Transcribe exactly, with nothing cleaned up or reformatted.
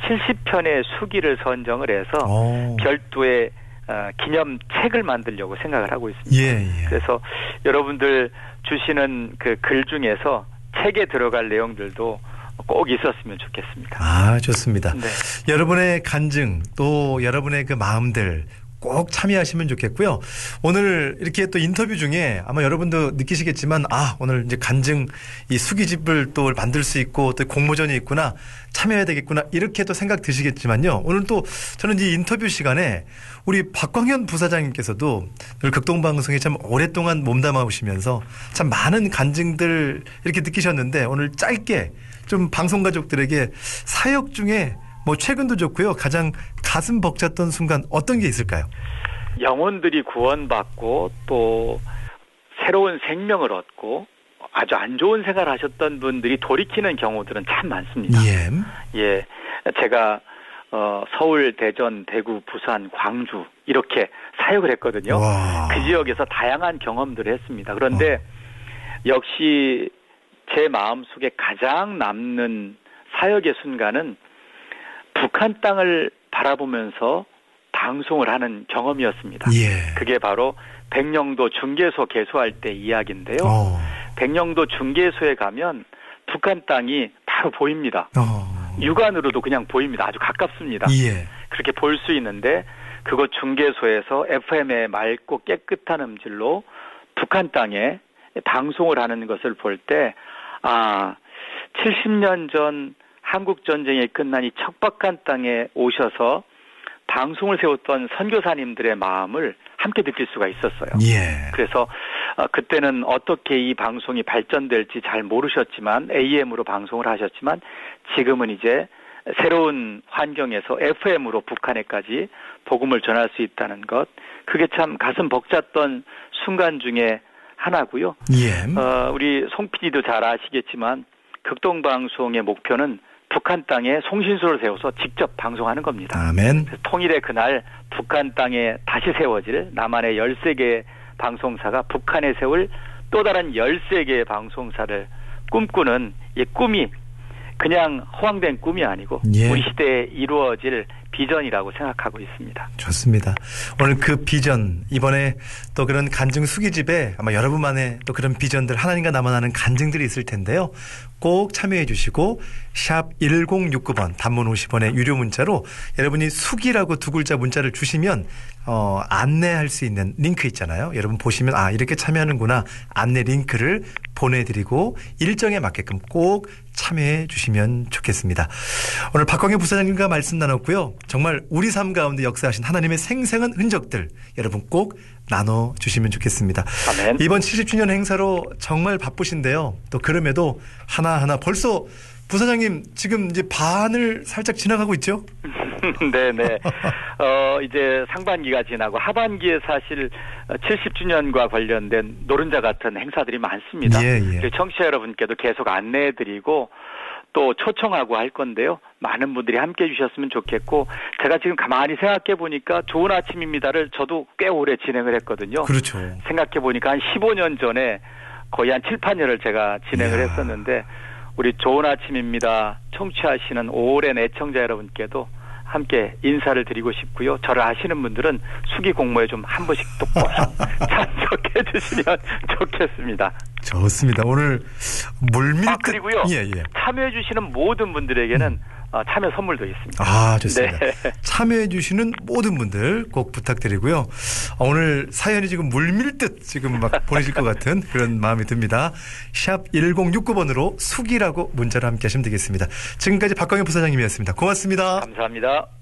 칠십 편의 수기를 선정을 해서 오. 별도의 어, 기념책을 만들려고 생각을 하고 있습니다. 예, 예. 그래서 여러분들 주시는 그 글 중에서 책에 들어갈 내용들도 꼭 있었으면 좋겠습니다. 아, 좋습니다. 네. 여러분의 간증 또 여러분의 그 마음들 꼭 참여하시면 좋겠고요. 오늘 이렇게 또 인터뷰 중에 아마 여러분도 느끼시겠지만 아, 오늘 이제 간증 이 수기집을 또 만들 수 있고 또 공모전이 있구나. 참여해야 되겠구나. 이렇게 또 생각 드시겠지만요. 오늘 또 저는 이 인터뷰 시간에 우리 박광현 부사장님께서도 늘 극동방송에 참 오랫동안 몸담아 오시면서 참 많은 간증들 이렇게 느끼셨는데 오늘 짧게 좀 방송 가족들에게 사역 중에 뭐 최근도 좋고요. 가장 가슴 벅찼던 순간 어떤 게 있을까요? 영혼들이 구원받고 또 새로운 생명을 얻고 아주 안 좋은 생활을 하셨던 분들이 돌이키는 경우들은 참 많습니다. 예. 예. 제가 어, 서울, 대전, 대구, 부산, 광주 이렇게 사역을 했거든요. 와. 그 지역에서 다양한 경험들을 했습니다. 그런데 어. 역시 제 마음속에 가장 남는 사역의 순간은 북한 땅을 바라보면서 방송을 하는 경험이었습니다. 예. 그게 바로 백령도 중개소 개소할 때 이야기인데요. 어. 백령도 중개소에 가면 북한 땅이 바로 보입니다. 어. 육안으로도 그냥 보입니다. 아주 가깝습니다. 예. 그렇게 볼 수 있는데 그곳 중개소에서 에프엠의 맑고 깨끗한 음질로 북한 땅에 방송을 하는 것을 볼 때 아, 칠십 년 전 한국 전쟁이 끝난 이 척박한 땅에 오셔서 방송을 세웠던 선교사님들의 마음을 함께 느낄 수가 있었어요. 예. 그래서 어, 그때는 어떻게 이 방송이 발전될지 잘 모르셨지만 에이엠으로 방송을 하셨지만 지금은 이제 새로운 환경에서 에프엠으로 북한에까지 복음을 전할 수 있다는 것, 그게 참 가슴 벅찼던 순간 중에 하나고요. 예. 어, 우리 송 피디도 잘 아시겠지만 극동방송의 목표는 북한 땅에 송신소를 세워서 직접 방송하는 겁니다. 아멘. 통일의 그날 북한 땅에 다시 세워질 남한의 열세 개의 방송사가 북한에 세울 또 다른 열세 개의 방송사를 꿈꾸는 이 꿈이 그냥 허황된 꿈이 아니고 예. 우리 시대에 이루어질 비전이라고 생각하고 있습니다. 좋습니다. 오늘 그 비전, 이번에 또 그런 간증 수기집에 아마 여러분만의 또 그런 비전들, 하나님과 나만 아는 간증들이 있을 텐데요. 꼭 참여해 주시고 샵 일공육구 번 단문 오십 원의 유료 문자로 여러분이 수기라고 두 글자 문자를 주시면 어, 안내할 수 있는 링크 있잖아요. 여러분 보시면 아, 이렇게 참여하는구나. 안내 링크를 보내드리고 일정에 맞게끔 꼭 참여해 주시면 좋겠습니다. 오늘 박광현 부사장님과 말씀 나눴고요. 정말 우리 삶 가운데 역사하신 하나님의 생생한 흔적들 여러분 꼭 나눠주시면 좋겠습니다. 아멘. 이번 칠십 주년 행사로 정말 바쁘신데요. 또 그럼에도 하나하나 벌써 부사장님 지금 이제 반을 살짝 지나가고 있죠? 네네. 어, 이제 상반기가 지나고 하반기에 사실 칠십 주년과 관련된 노른자 같은 행사들이 많습니다. 예, 예. 청취자 여러분께도 계속 안내해드리고 또 초청하고 할 건데요. 많은 분들이 함께 해주셨으면 좋겠고 제가 지금 가만히 생각해 보니까 좋은 아침입니다를 저도 꽤 오래 진행을 했거든요. 그렇죠. 생각해 보니까 한 십오 년 전에 거의 한 칠, 팔 년을 제가 진행을 이야. 했었는데 우리 좋은 아침입니다. 청취하시는 오랜 애청자 여러분께도 함께 인사를 드리고 싶고요. 저를 아시는 분들은 수기 공모에 좀 한 번씩 또 꼭 참석해 주시면 좋겠습니다. 좋습니다. 오늘 물밀 아, 그리고요. 예, 예. 참여해 주시는 모든 분들에게는 음. 어, 참여 선물도 있습니다. 아, 좋습니다. 네. 참여해 주시는 모든 분들 꼭 부탁드리고요. 어, 오늘 사연이 지금 물밀듯 지금 막 보내실 것 같은 그런 마음이 듭니다. 샵 일공육구 번으로 수기라고 문자로 함께 하시면 되겠습니다. 지금까지 박광현 부사장님이었습니다. 고맙습니다. 감사합니다.